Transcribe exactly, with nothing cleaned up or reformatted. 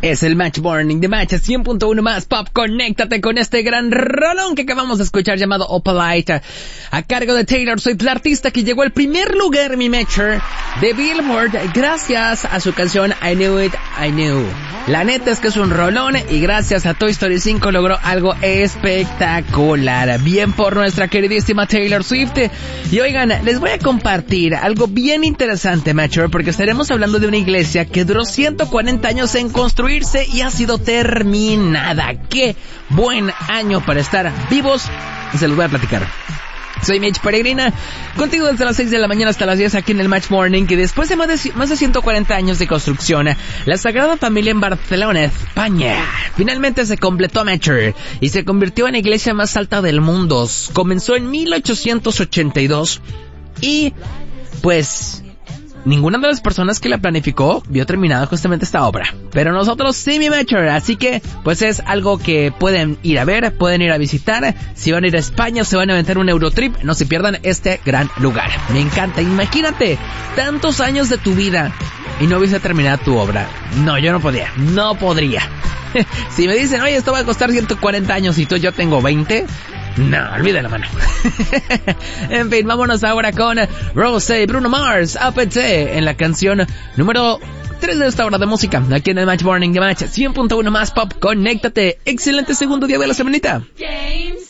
Es el Match Morning de Match cien punto uno más Pop. Conéctate con este gran rolón que acabamos de escuchar llamado Opalite, a cargo de Taylor Swift, la artista que llegó al primer lugar, mi Matcher, de Billboard gracias a su canción I Knew It, I Knew. La neta es que es un rolón y gracias a Toy Story cinco logró algo espectacular. Bien por nuestra queridísima Taylor Swift. Y oigan, les voy a compartir algo bien interesante, Matcher, porque estaremos hablando de una iglesia que duró ciento cuarenta años en construir y ha sido terminada. ¡Qué buen año para estar vivos! Se los voy a platicar. Soy Mitch Peregrina, contigo desde las seis de la mañana hasta las diez aquí en el Match Morning, que después de más de, más de ciento cuarenta años de construcción, la Sagrada Familia en Barcelona, España, finalmente se completó, Matcher, y se convirtió en la iglesia más alta del mundo. Comenzó en mil ochocientos ochenta y dos y, pues, ninguna de las personas que la planificó vio terminada justamente esta obra. Pero nosotros sí, mi Matcher. Así que, pues es algo que pueden ir a ver, pueden ir a visitar. Si van a ir a España o se van a aventar un Eurotrip, no se pierdan este gran lugar. Me encanta. Imagínate, tantos años de tu vida y no hubiese terminado tu obra. No, yo no podía. No podría. Si me dicen, oye, esto va a costar ciento cuarenta años y tú yo tengo veinte... No, olvida la mano. En fin, vámonos ahora con Rose, Bruno Mars, A P T, en la canción número tres de esta hora de música, aquí en el Match Morning de Match cien punto uno más Pop. Conéctate. Excelente segundo día de la semanita.